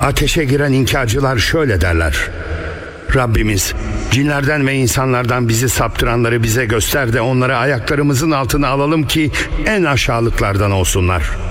Ateşe giren inkarcılar şöyle derler: Rabbimiz, cinlerden ve insanlardan bizi saptıranları bize göster de onları ayaklarımızın altına alalım ki en aşağılıklardan olsunlar.